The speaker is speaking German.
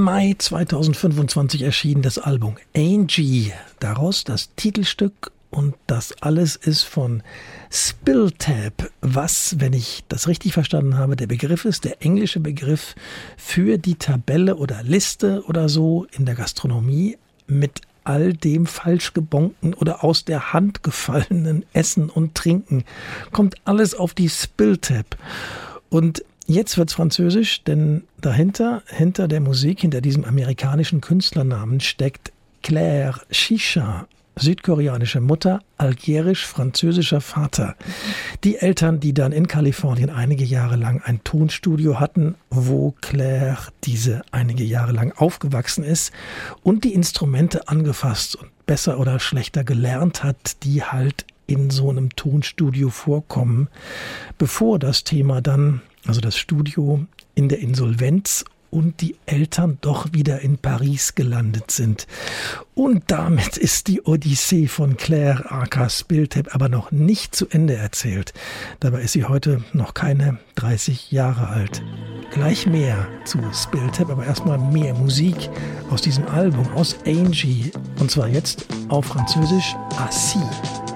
Mai 2025 erschienen das Album Angie. Daraus das Titelstück und das alles ist von Spill Tab, was, wenn ich das richtig verstanden habe, der Begriff ist, der englische Begriff für die Tabelle oder Liste oder so in der Gastronomie mit all dem falsch gebonken oder aus der Hand gefallenen Essen und Trinken. Kommt alles auf die Spill Tab. Und jetzt wird's französisch, denn hinter der Musik, hinter diesem amerikanischen Künstlernamen steckt Claire Chicha, südkoreanische Mutter, algerisch-französischer Vater. Die Eltern, die dann in Kalifornien einige Jahre lang ein Tonstudio hatten, wo Claire diese einige Jahre lang aufgewachsen ist und die Instrumente angefasst und besser oder schlechter gelernt hat, die halt in so einem Tonstudio vorkommen, bevor das Thema dann, also das Studio, in der Insolvenz und die Eltern doch wieder in Paris gelandet sind. Und damit ist die Odyssee von Claire aka Spill Tab aber noch nicht zu Ende erzählt. Dabei ist sie heute noch keine 30 Jahre alt. Gleich mehr zu Spill Tab, aber erstmal mehr Musik aus diesem Album, aus Angie. Und zwar jetzt auf Französisch Assis.